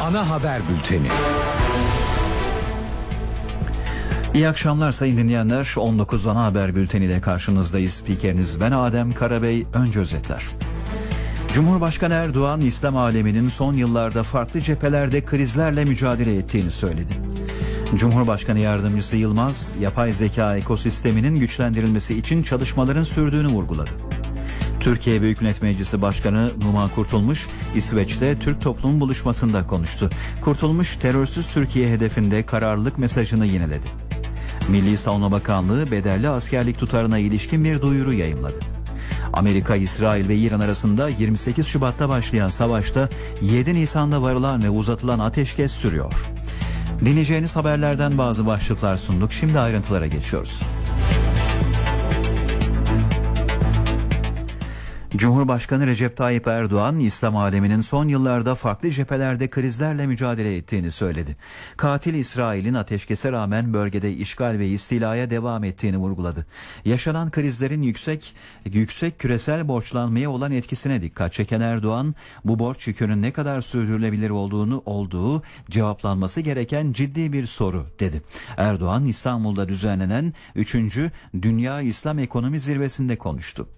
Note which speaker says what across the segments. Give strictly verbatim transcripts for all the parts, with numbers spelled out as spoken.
Speaker 1: Ana Haber Bülteni.
Speaker 2: İyi akşamlar sayın dinleyenler. on dokuz Ana Haber Bülteni ile karşınızdayız. Spikeriniz ben Adem Karabey. Önce özetler. Cumhurbaşkanı Erdoğan, İslam aleminin son yıllarda farklı cephelerde krizlerle mücadele ettiğini söyledi. Cumhurbaşkanı Yardımcısı Yılmaz, yapay zeka ekosisteminin güçlendirilmesi için çalışmaların sürdüğünü vurguladı. Türkiye Büyük Millet Meclisi Başkanı Numan Kurtulmuş, İsveç'te Türk toplum buluşmasında konuştu. Kurtulmuş, terörsüz Türkiye hedefinde kararlılık mesajını yineledi. Milli Savunma Bakanlığı bedelli askerlik tutarına ilişkin bir duyuru yayımladı. Amerika, İsrail ve İran arasında yirmi sekiz Şubat'ta başlayan savaşta yedi Nisan'da varılan ve uzatılan ateşkes sürüyor. Dinleyeceğiniz haberlerden bazı başlıklar sunduk. Şimdi ayrıntılara geçiyoruz. Cumhurbaşkanı Recep Tayyip Erdoğan, İslam aleminin son yıllarda farklı cephelerde krizlerle mücadele ettiğini söyledi. Katil İsrail'in ateşkese rağmen bölgede işgal ve istilaya devam ettiğini vurguladı. Yaşanan krizlerin yüksek yüksek küresel borçlanmaya olan etkisine dikkat çeken Erdoğan, bu borç yükünün ne kadar sürdürülebilir olduğunu olduğu cevaplanması gereken ciddi bir soru dedi. Erdoğan, İstanbul'da düzenlenen üçüncü Dünya İslam Ekonomi Zirvesi'nde konuştu.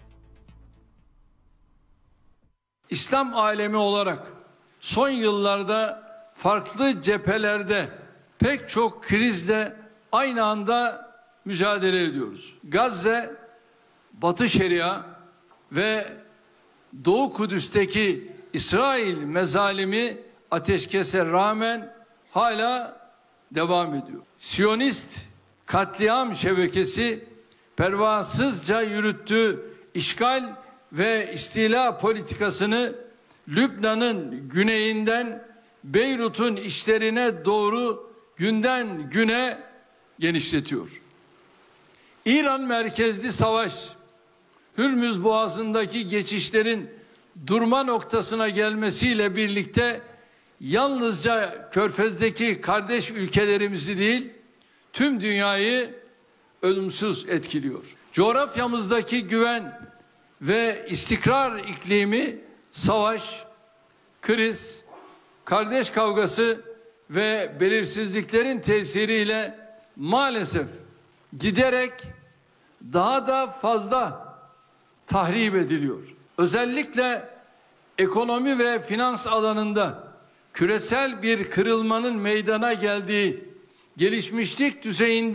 Speaker 3: İslam alemi olarak son yıllarda farklı cephelerde pek çok krizle aynı anda mücadele ediyoruz. Gazze, Batı Şeria ve Doğu Kudüs'teki İsrail mezalimi ateşkese rağmen hala devam ediyor. Siyonist katliam şebekesi pervasızca yürüttüğü işgal ve istila politikasını Lübnan'ın güneyinden Beyrut'un içlerine doğru günden güne genişletiyor. İran merkezli savaş, Hürmüz Boğazı'ndaki geçişlerin durma noktasına gelmesiyle birlikte yalnızca Körfez'deki kardeş ülkelerimizi değil, tüm dünyayı ölümsüz etkiliyor. Coğrafyamızdaki güven ve istikrar iklimi savaş, kriz, kardeş kavgası ve belirsizliklerin tesiriyle maalesef giderek daha da fazla tahrip ediliyor. Özellikle ekonomi ve finans alanında küresel bir kırılmanın meydana geldiği gelişmişlik düzeyinde